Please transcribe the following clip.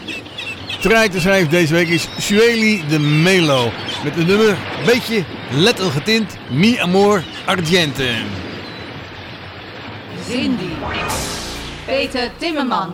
Trein te schrijven deze week is Sueli de Melo. Met een nummer, beetje lettel getint, Mi Amor Argente. Cindy. Peter Timmerman.